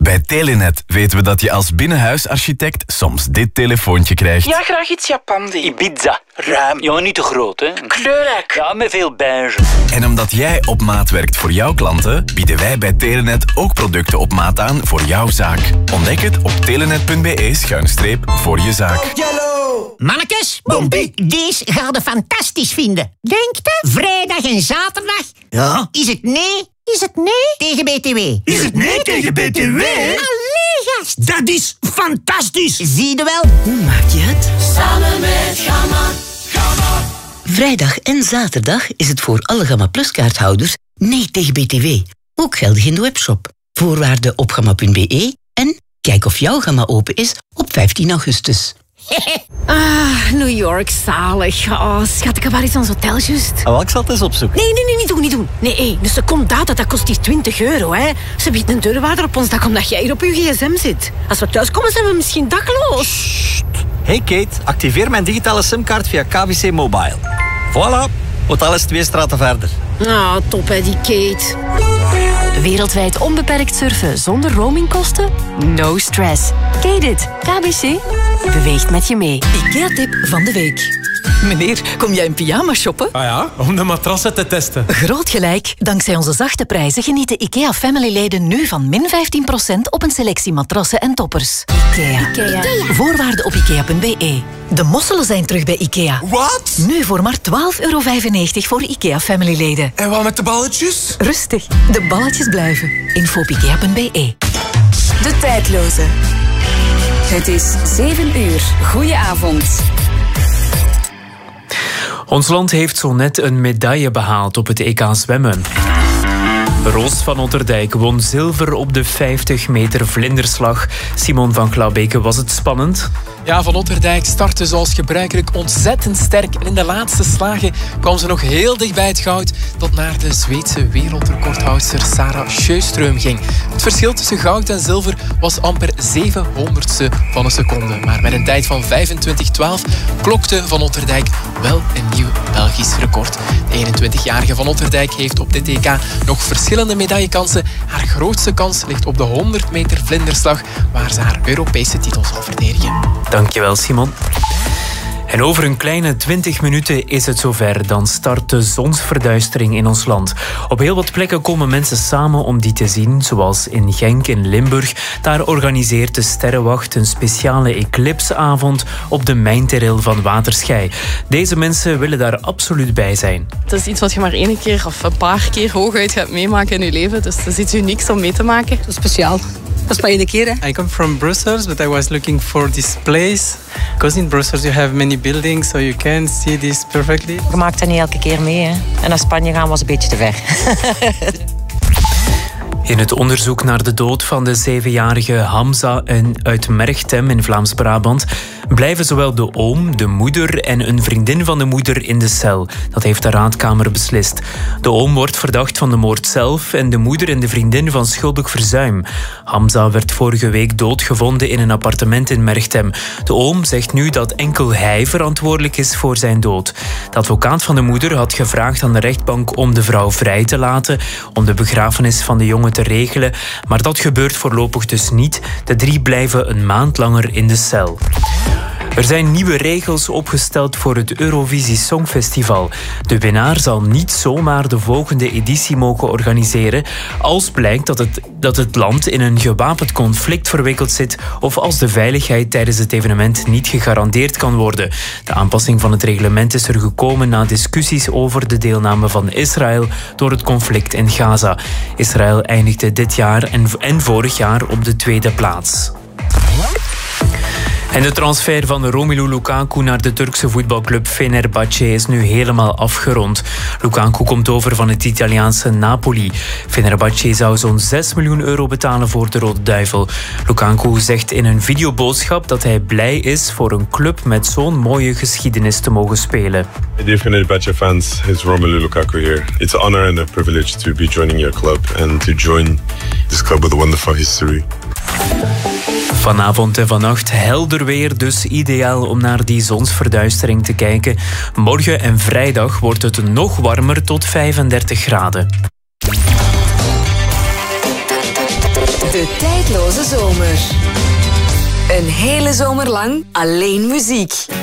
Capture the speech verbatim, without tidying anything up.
Bij Telenet weten we dat je als binnenhuisarchitect soms dit telefoontje krijgt. Ja, graag iets Japandi. Ibiza. Ruim. Ja, niet te groot, hè. Kleurrijk. Ja, met veel beige. En omdat jij op maat werkt voor jouw klanten, bieden wij bij Telenet ook producten op maat aan voor jouw zaak. Ontdek het op telenet.be schuine streep voor je zaak. Mannekes, Bompie, deze gaat je fantastisch vinden. Denkt u? Vrijdag en zaterdag? Ja. Is het nee? Is het nee tegen B T W? Is het nee tegen B T W? Allee, gast. Dat is fantastisch. Zie je wel? Hoe maak je het? Samen met Gamma. Gamma. Vrijdag en zaterdag is het voor alle Gamma Plus kaarthouders nee tegen B T W. Ook geldig in de webshop. Voorwaarden op gamma punt b e en kijk of jouw Gamma open is op vijftien augustus. Ah, New York, zalig. Oh, schat, ik heb waar eens ons hotel juist. Oh, wel, ik zal het eens opzoeken. Nee, nee, nee, niet doen, niet doen. Nee, hey, de secondata, dat kost hier twintig euro, hè. Ze biedt een deurwaarder op ons dak omdat jij hier op je gsm zit. Als we thuis komen, zijn we misschien dakloos. Hey Kate, activeer mijn digitale simkaart via K V C Mobile. Voilà, hotel is twee straten verder. Ah, top hè, die Kate. Wereldwijd onbeperkt surfen zonder roamingkosten? No stress. Ken dit? K B C beweegt met je mee. IKEA-tip van de week. Meneer, kom jij in pyjama shoppen? Ah ja, om de matrassen te testen. Groot gelijk. Dankzij onze zachte prijzen genieten IKEA Family-leden nu van min vijftien procent op een selectie matrassen en toppers. IKEA. Ikea. Voorwaarden op ikea punt b e. De mosselen zijn terug bij IKEA. Wat? Nu voor maar twaalf euro vijfennegentig voor IKEA Family-leden. En wat met de balletjes? Rustig, de balletjes blijven. Info op ikea punt b e. De tijdloze. Het is zeven uur. Goedenavond. Ons land heeft zo net een medaille behaald op het E K zwemmen. Roos van Otterdijk won zilver op de vijftig meter vlinderslag. Simon van Klaabeke, was het spannend? Ja, Van Otterdijk startte zoals gebruikelijk ontzettend sterk. En in de laatste slagen kwam ze nog heel dicht bij het goud, tot naar de Zweedse wereldrecordhoudster Sarah Sjöström ging. Het verschil tussen goud en zilver was amper zevenhonderdste van een seconde. Maar met een tijd van vijfentwintig twaalf klokte Van Otterdijk wel een nieuw Belgisch record. De eenentwintigjarige Van Otterdijk heeft op dit E K nog verschillende medaillekansen. Haar grootste kans ligt op de honderd meter vlinderslag, waar ze haar Europese titel zal verdedigen. Dankjewel, Simon. En over een kleine twintig minuten is het zover. Dan start de zonsverduistering in ons land. Op heel wat plekken komen mensen samen om die te zien, zoals in Genk in Limburg. Daar organiseert de Sterrenwacht een speciale eclipsavond op de mijnteril van Waterschei. Deze mensen willen daar absoluut bij zijn. Het is iets wat je maar één keer of een paar keer hooguit gaat meemaken in je leven. Dus het is iets unieks om mee te maken. Dat is speciaal. Dat is maar één keer, hè? I come from Brussels, but I was looking for this place. Because in Brussels you have many buildings, so you can see this perfectly. Je maakt dat niet elke keer mee, hè? En naar Spanje gaan was een beetje te ver. In het onderzoek naar de dood van de zevenjarige Hamza uit Merchtem in Vlaams-Brabant blijven zowel de oom, de moeder en een vriendin van de moeder in de cel. Dat heeft de raadkamer beslist. De oom wordt verdacht van de moord zelf en de moeder en de vriendin van schuldig verzuim. Hamza werd vorige week doodgevonden in een appartement in Merchtem. De oom zegt nu dat enkel hij verantwoordelijk is voor zijn dood. De advocaat van de moeder had gevraagd aan de rechtbank om de vrouw vrij te laten, om de begrafenis van de jongen te regelen, maar dat gebeurt voorlopig dus niet. De drie blijven een maand langer in de cel. Er zijn nieuwe regels opgesteld voor het Eurovisie Songfestival. De winnaar zal niet zomaar de volgende editie mogen organiseren als blijkt dat het, dat het land in een gewapend conflict verwikkeld zit of als de veiligheid tijdens het evenement niet gegarandeerd kan worden. De aanpassing van het reglement is er gekomen na discussies over de deelname van Israël door het conflict in Gaza. Israël eindigde dit jaar en, en vorig jaar op de tweede plaats. En de transfer van Romelu Lukaku naar de Turkse voetbalclub Fenerbahce is nu helemaal afgerond. Lukaku komt over van het Italiaanse Napoli. Fenerbahce zou zo'n zes miljoen euro betalen voor de Rode Duivel. Lukaku zegt in een videoboodschap dat hij blij is voor een club met zo'n mooie geschiedenis te mogen spelen. Dear Fenerbahce fans, it's Romelu Lukaku here. It's an honor and a privilege to be joining your club and to join this club with a wonderful history. Vanavond en vannacht helder weer, dus ideaal om naar die zonsverduistering te kijken. Morgen en vrijdag wordt het nog warmer tot vijfendertig graden. De tijdloze zomer. Een hele zomer lang alleen muziek.